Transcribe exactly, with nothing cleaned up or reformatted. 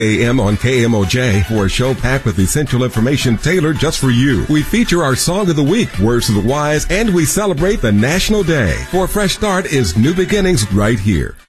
A M on K M O J for a show packed with essential information tailored just for you. We feature our Song of the Week, Words to the Wise, and we celebrate the National Day. For a fresh start is New Beginnings right here.